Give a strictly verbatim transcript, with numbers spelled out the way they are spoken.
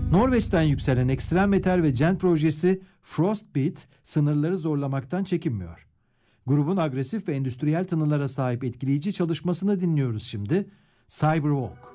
Norveç'ten yükselen ekstrem metal ve gent projesi Frostbeat sınırları zorlamaktan çekinmiyor. Grubun agresif ve endüstriyel tınılara sahip etkileyici çalışmasını dinliyoruz şimdi. Cyberwalk.